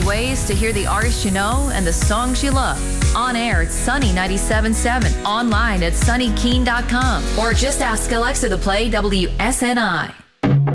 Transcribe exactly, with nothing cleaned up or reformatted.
ways to hear the artists you know and the songs you love. On air at Sunny ninety-seven point seven, online at sunny keen dot com, or just ask Alexa to play W S N I.